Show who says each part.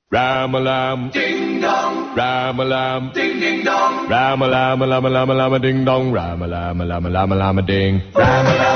Speaker 1: Ram-a-lam, ding dong. Ram-a-lam, ding ding dong. Ram-a-lam, a-lam, a-lam, a-lam, a ding dong. Ram-a-lam, a-lam, a-lam, a-lam, a ding. Ram-a-lam.